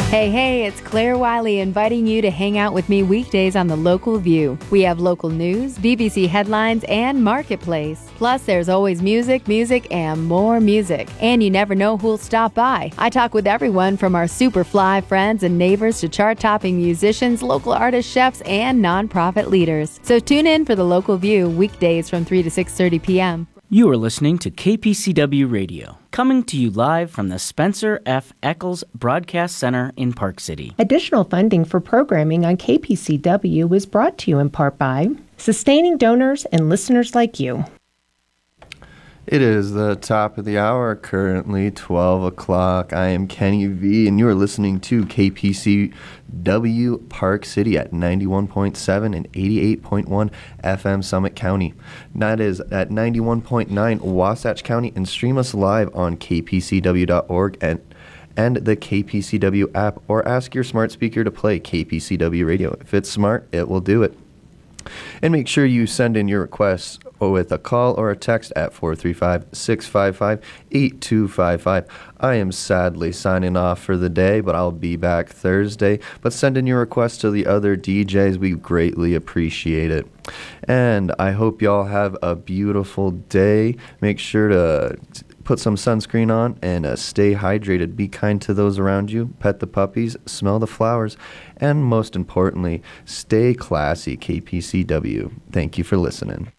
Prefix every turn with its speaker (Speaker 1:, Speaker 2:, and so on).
Speaker 1: Hey, it's Claire Wiley inviting you to hang out with me weekdays on The Local View. We have local news, BBC headlines, and Marketplace. Plus, there's always music, and more music. And you never know who'll stop by. I talk with everyone from our super fly friends and neighbors to chart-topping musicians, local artists, chefs, and nonprofit leaders. So tune in for The Local View weekdays from 3 to 6:30 p.m.
Speaker 2: You are listening to KPCW Radio, coming to you live from the Spencer F. Eccles Broadcast Center in Park City.
Speaker 3: Additional funding for programming on KPCW is brought to you in part by sustaining donors and listeners like you.
Speaker 4: It is the top of the hour, currently 12 o'clock. I am Kenny V, and you are listening to KPCW Park City at 91.7 and 88.1 FM Summit County. That is at 91.9 Wasatch County, and stream us live on kpcw.org and the KPCW app, or ask your smart speaker to play KPCW radio. If it's smart, it will do it. And make sure you send in your requests with a call or a text at 435-655-8255. I am sadly signing off for the day, but I'll be back Thursday. But send in your requests to the other DJs. We greatly appreciate it. And I hope y'all have a beautiful day. Make sure to put some sunscreen on and stay hydrated. Be kind to those around you. Pet the puppies. Smell the flowers. And most importantly, stay classy, KPCW. Thank you for listening.